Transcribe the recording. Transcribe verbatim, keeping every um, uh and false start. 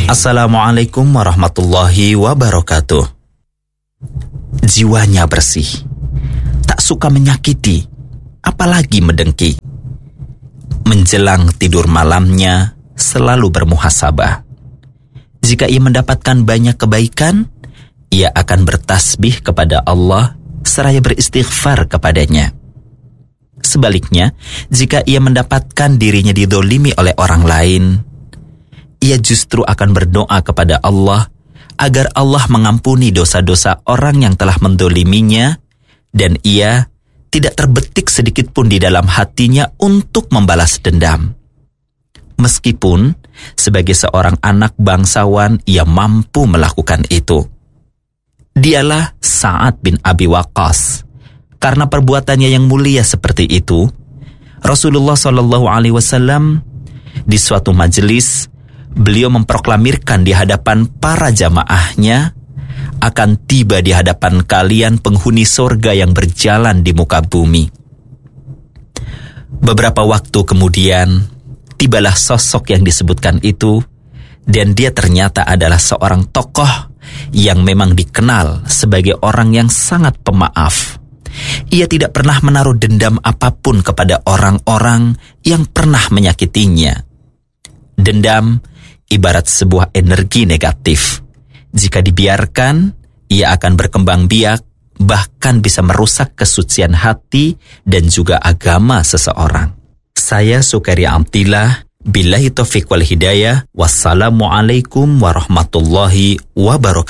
Assalamualaikum warahmatullahi wabarakatuh. Jiwanya bersih, tak suka menyakiti, apalagi mendengki. Menjelang tidur malamnya selalu bermuhasabah. Jika ia mendapatkan banyak kebaikan, ia akan bertasbih kepada Allah seraya beristighfar kepadanya. Sebaliknya, jika ia mendapatkan dirinya didolimi oleh orang lain, ia justru akan berdoa kepada Allah agar Allah mengampuni dosa-dosa orang yang telah mendoliminya, dan ia tidak terbetik sedikit pun di dalam hatinya untuk membalas dendam. Meskipun sebagai seorang anak bangsawan ia mampu melakukan itu. Dialah Sa'ad bin Abi Waqqas. Karena perbuatannya yang mulia seperti itu, Rasulullah shallallahu alaihi wasallam di suatu majelis, beliau memproklamirkan di hadapan para jamaahnya, akan tiba di hadapan kalian penghuni surga yang berjalan di muka bumi. Beberapa waktu kemudian, tibalah sosok yang disebutkan itu, dan dia ternyata adalah seorang tokoh yang memang dikenal sebagai orang yang sangat pemaaf. Ia tidak pernah menaruh dendam apapun kepada orang-orang yang pernah menyakitinya. Dendam ibarat sebuah energi negatif. Jika dibiarkan, ia akan berkembang biak, bahkan bisa merusak kesucian hati dan juga agama seseorang. Saya Sukaria Amtillah, billahi taufiq wal hidayah, wassalamualaikum warahmatullahi wabarakatuh.